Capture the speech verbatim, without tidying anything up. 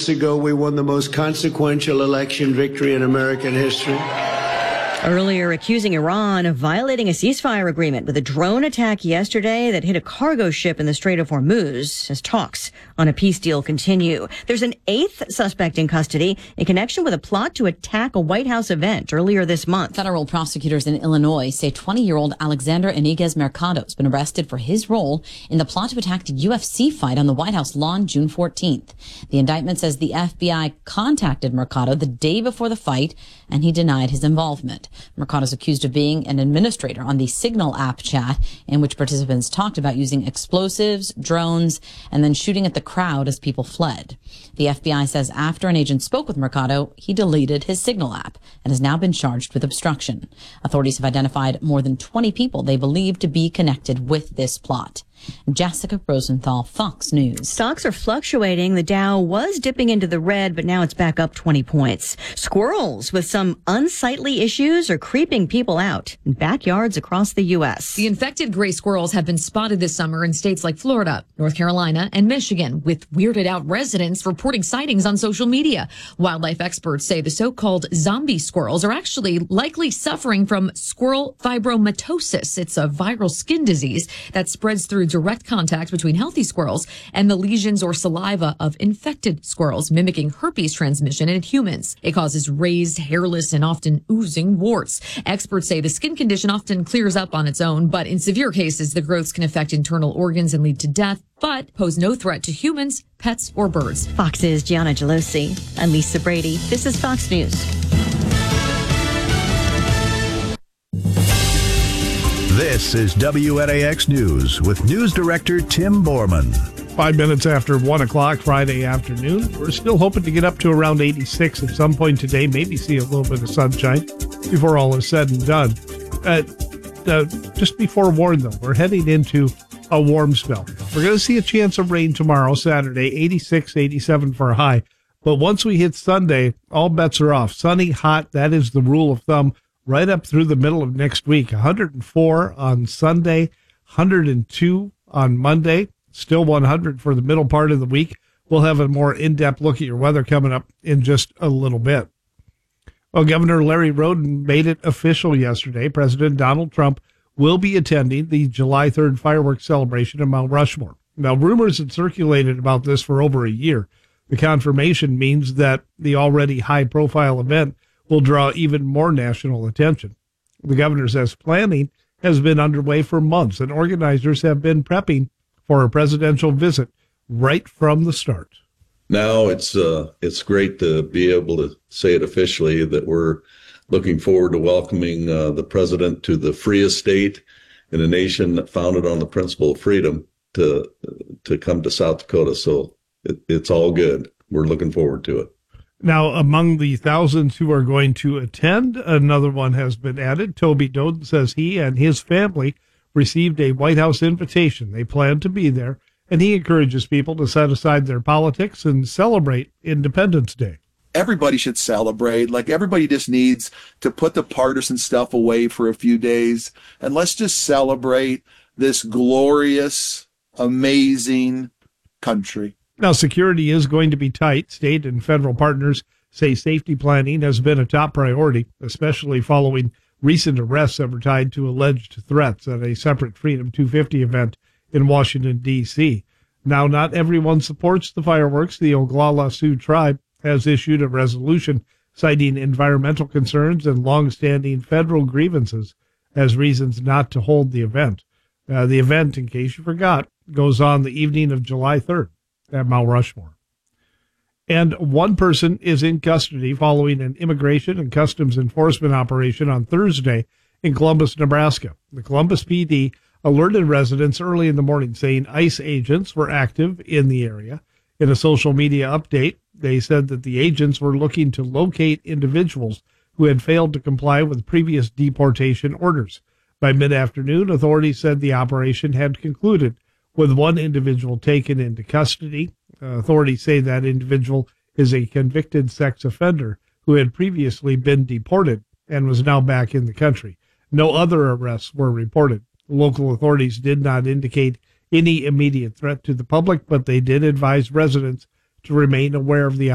weeks ago, we won the most consequential election victory in American history. Earlier accusing Iran of violating a ceasefire agreement with a drone attack yesterday that hit a cargo ship in the Strait of Hormuz as talks on a peace deal continue. There's an eighth suspect in custody in connection with a plot to attack a White House event earlier this month. Federal prosecutors in Illinois say twenty-year-old Alexander Iniguez Mercado has been arrested for his role in the plot to attack a U F C fight on the White House lawn June fourteenth. The indictment says the F B I contacted Mercado the day before the fight, and he denied his involvement. Mercado is accused of being an administrator on the Signal app chat in which participants talked about using explosives, drones, and then shooting at the crowd as people fled. The F B I says after an agent spoke with Mercado, he deleted his Signal app and has now been charged with obstruction. Authorities have identified more than twenty people they believe to be connected with this plot. Jessica Rosenthal, Fox News. Stocks are fluctuating. The Dow was dipping into the red, but now it's back up twenty points. Squirrels with some unsightly issues are creeping people out in backyards across the U S. The infected gray squirrels have been spotted this summer in states like Florida, North Carolina, and Michigan, with weirded out residents reporting sightings on social media. Wildlife experts say the so-called zombie squirrels are actually likely suffering from squirrel fibromatosis. It's a viral skin disease that spreads through direct contact between healthy squirrels and the lesions or saliva of infected squirrels, mimicking herpes transmission in humans. It causes raised, hairless, and often oozing warts. Experts say the skin condition often clears up on its own, but in severe cases, the growths can affect internal organs and lead to death, but pose no threat to humans, pets, or birds. Fox's Gianna Gelosi. I'm Lisa Brady. This is Fox News. This is W N A X News with News Director Tim Borman. Five minutes after one o'clock Friday afternoon. We're still hoping to get up to around eighty-six at some point today, maybe see a little bit of sunshine before all is said and done. Uh, uh, just be forewarned, though, we're heading into a warm spell. We're going to see a chance of rain tomorrow, Saturday, eighty-six, eighty-seven for a high. But once we hit Sunday, all bets are off. Sunny, hot, that is the rule of thumb. Right up through the middle of next week. one hundred four on Sunday, one hundred two on Monday, still one hundred for the middle part of the week. We'll have a more in-depth look at your weather coming up in just a little bit. Well, Governor Larry Roden made it official yesterday. President Donald Trump will be attending the July third fireworks celebration in Mount Rushmore. Now, rumors had circulated about this for over a year. The confirmation means that the already high-profile event will draw even more national attention. The governor says planning has been underway for months, and organizers have been prepping for a presidential visit right from the start. Now it's uh, it's great to be able to say it officially that we're looking forward to welcoming uh, the president to the freest state in a nation founded on the principle of freedom to to come to South Dakota. So it, it's all good. We're looking forward to it. Now, among the thousands who are going to attend, another one has been added. Toby Doden says he and his family received a White House invitation. They plan to be there, and he encourages people to set aside their politics and celebrate Independence Day. Everybody should celebrate. Like, everybody just needs to put the partisan stuff away for a few days, and let's just celebrate this glorious, amazing country. Now, security is going to be tight. State and federal partners say safety planning has been a top priority, especially following recent arrests that were tied to alleged threats at a separate Freedom two fifty event in Washington, D C. Now, not everyone supports the fireworks. The Oglala Sioux tribe has issued a resolution citing environmental concerns and longstanding federal grievances as reasons not to hold the event. Uh, the event, in case you forgot, goes on the evening of July third. At Mount Rushmore. And one person is in custody following an immigration and customs enforcement operation on Thursday in Columbus, Nebraska. The Columbus P D alerted residents early in the morning saying ICE agents were active in the area. In a social media update, they said that the agents were looking to locate individuals who had failed to comply with previous deportation orders. By mid-afternoon, authorities said the operation had concluded, with one individual taken into custody. Uh, authorities say that individual is a convicted sex offender who had previously been deported and was now back in the country. No other arrests were reported. Local authorities did not indicate any immediate threat to the public, but they did advise residents to remain aware of the